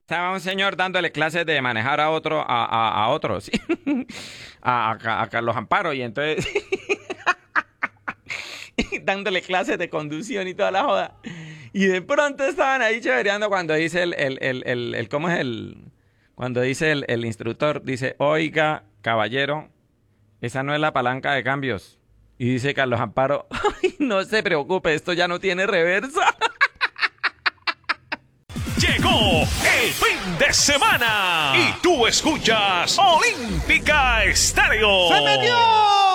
Estaba un señor dándole clases de manejar a otro, a otros, ¿sí? a Carlos Amparo, y entonces dándole clases de conducción y toda la joda. Y de pronto estaban ahí chévereando cuando dice ¿cómo es cuando dice el instructor? Dice, oiga, caballero, esa no es la palanca de cambios. Y dice Carlos Amparo, ay, no se preocupe, esto ya no tiene reversa. Llegó el fin de semana y tú escuchas Olímpica Estéreo. ¡Se metió!